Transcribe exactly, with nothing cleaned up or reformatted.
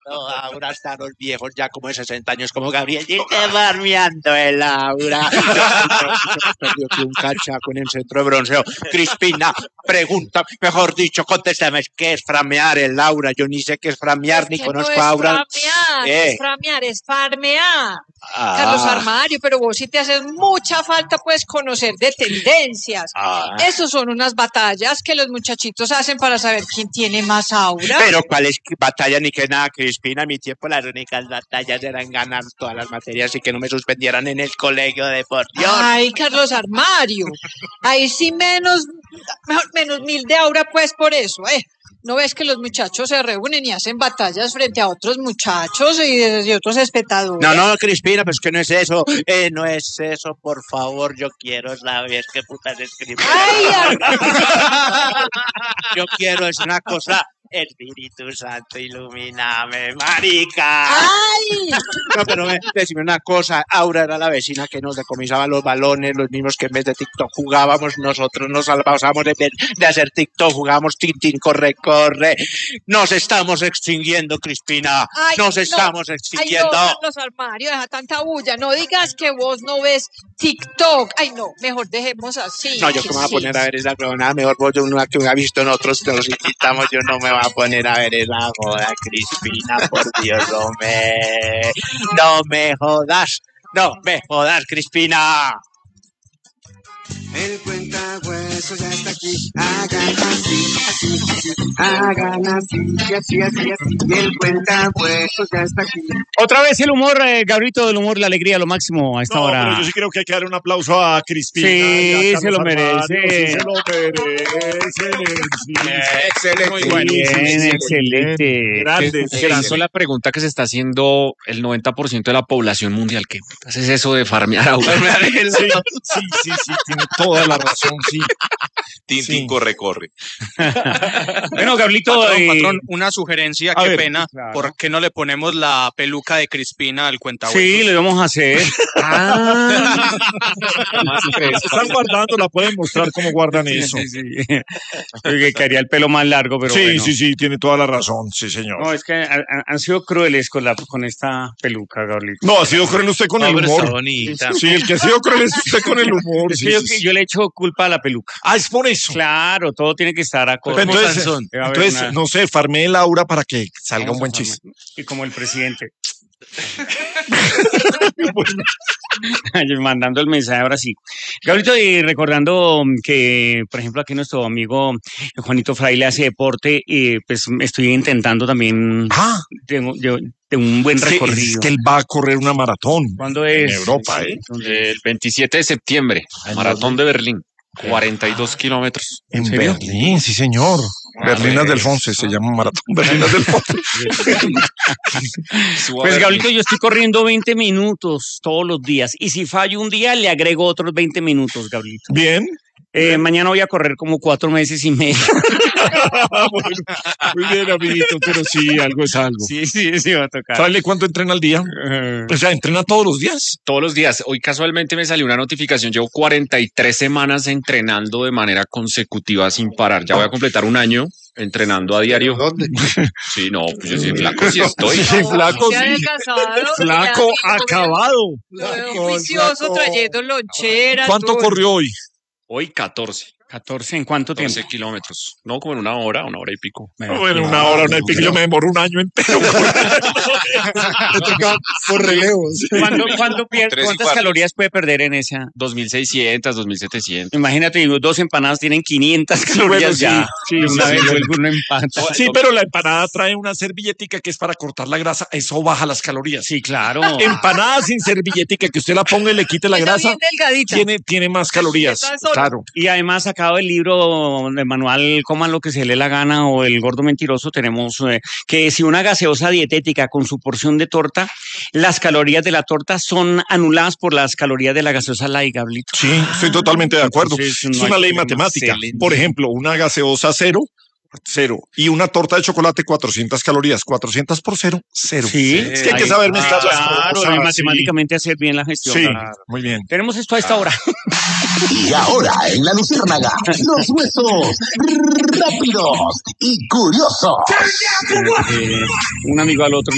No, Aura hasta los viejos ya como de sesenta años como Gabriel y farmeando el Aura. Perdió aquí un cachaco en el centro de bronceo. Crispina, pregunta, mejor dicho, contéstame, ¿qué es framear el Aura? Yo ni sé qué es framear, Es ni que conozco no a es Aura. framear, Eh. es framear, es farmear. Ah. Carlos Armario, pero vos sí te haces mucha falta, pues, conocer de tendencias. Ah. Esos son unas batallas que los muchachitos hacen para saber quién tiene más Aura. Pero ¿cuál es batalla ni que nada, Crispina? En mi tiempo las únicas batallas eran ganar todas las materias y que no me suspendieran en el colegio de por Dios. Ay, Carlos Armario, ahí sí menos, mejor, menos mil de Aura, pues, por eso, ¿eh? ¿No ves que los muchachos se reúnen y hacen batallas frente a otros muchachos y, y otros espectadores? No, no, Crispina, pues que no es eso. Eh, no es eso, por favor. Yo quiero saber qué putas es Crispina. ¡Ay, Yo quiero es una cosa. Espíritu Santo, ilumíname, marica. ¡Ay! No, pero eh, decime una cosa. Aura era la vecina que nos decomisaba los balones, los mismos que en vez de TikTok jugábamos. Nosotros nos salvábamos de, de hacer TikTok, jugábamos Tintín, corre, corre. Nos estamos extinguiendo, Crispina. Ay, nos no. estamos Ay, extinguiendo. no, Carlos Armario, deja tanta bulla. No digas que vos no ves TikTok. Ay, no, mejor dejemos así. No, yo que me voy a poner a ver esa huevonada, mejor voy yo una que me ha visto en otros, que los invitamos, yo no me voy a poner a ver esa joda, Crispina, por Dios, no me, no me jodas, no me jodas, Crispina. El cuentahueso ya está aquí, hagan así, así, así, hagan así, así, así, así, y el cuentahueso ya está aquí. Otra vez el humor, eh, Gabrito, del humor, la alegría, lo máximo a esta No, hora. pero yo sí creo que hay que dar un aplauso a Crispina. Sí, y a se lo Carlos Armario, merece. Sí, se lo merece. Sí. Excelente. Muy bueno. Bien, Sí, sí, sí. excelente. Grande, Se grande. hizo la pregunta que se está haciendo el noventa por ciento de la población mundial. ¿Qué putas es eso de farmear Aura? Sí, sí, sí, sí, tiene toda la razón, sí. Tintín, Sí. corre, corre. Bueno, Gablito, Patrón, eh, patrón, una sugerencia, a qué ver, pena. claro. ¿Por qué no le ponemos la peluca de Crispina al cuentahuesos? sí, lo vamos a hacer. Ah, Están guardando, la pueden mostrar cómo guardan eso. sí, sí. Que quedaría el pelo más largo, pero Sí, bueno. sí, sí, tiene toda la razón, sí, señor. No, es que han, han sido crueles con, la, con esta peluca, Gablito. No, ha sido cruel usted con el Hombre, está humor. bonita. Sí, el que ha sido cruel es usted con el humor. Es sí, que yo, sí, sí. yo le echo culpa a la peluca. Ah, es por eso. Claro, todo tiene que estar acorde. Pero entonces, Debe haber entonces una- no sé, farmé el aura para que salga Vamos un buen a farmar. chiste. Y como el presidente. Mandando el mensaje ahora sí. Gabrielito, y recordando que, por ejemplo, aquí nuestro amigo Juanito Fraile hace deporte, y pues estoy intentando también, Ah, tengo, yo, tengo un buen es que, recorrido. es que él va a correr una maratón ¿Cuándo en es? Europa, ¿eh? El veintisiete de septiembre, Maratón de Berlín, cuarenta y dos kilómetros. En serio? Berlín, sí, señor. Berlinas del Fonse se llama maratón. Berlinas del Fonse. Pues Gabrielito, yo estoy corriendo veinte minutos todos los días, y si fallo un día, le agrego otros veinte minutos, Gabrielito. Bien. Eh, mañana voy a correr como cuatro meses y medio. Bueno, muy bien, amiguito, pero sí, algo es algo. Sí, sí, sí, va a tocar. ¿Sabe cuánto entrena al día? Eh, O sea, ¿entrena todos los días? Todos los días. Hoy casualmente me salió una notificación. Llevo cuarenta y tres semanas entrenando de manera consecutiva sin parar. Ya voy a completar un año entrenando a diario. ¿Dónde? Sí, no, pues yo sí, flaco sí estoy. Sí, flaco, Se ha sí. adelgazado, Flaco, ya, acabado. Lo veo juicioso, trayendo loncheras. ¿Cuánto todo. corrió hoy? Hoy catorce. catorce, ¿en cuánto tiempo? doce kilómetros. No, como en una hora, una hora y pico. Bueno, una hora, una y pico. Yo me demoro un año entero. Me toca por relevos. ¿Cuándo, cuándo pier- Tres y ¿Cuántas cuarto. calorías puede perder en esa? dos mil seiscientos, dos mil setecientos. Imagínate, dos empanadas tienen quinientas calorías Bueno, sí, ya. sí, De una sí, vez sí. vuelve uno empata. Sí, pero la empanada trae una servilletica que es para cortar la grasa. Eso baja las calorías. Sí, claro. Empanada sin servilletica, que usted la ponga y le quite la Está grasa, bien delgadita. tiene, tiene más calorías. Está sola. Claro. Y además, sacado el libro de manual Coman lo que se le la gana o El gordo mentiroso, tenemos eh, que si una gaseosa dietética con su porción de torta, las calorías de la torta son anuladas por las calorías de la gaseosa light, Gablito. Sí, estoy totalmente de acuerdo. Entonces, Es no una hay ley problema. matemática. Excelente. Por ejemplo, una gaseosa cero, cero. Y una torta de chocolate, cuatrocientas calorías. cuatrocientas por cero, cero. Sí. Es que hay que saber mezclar las Claro, cosas. y sí. matemáticamente hacer bien la gestión. Sí, Claro. muy bien. Tenemos esto a esta hora. Y ahora en la Luciérnaga, los huesos rápidos y curiosos. Eh, un amigo al otro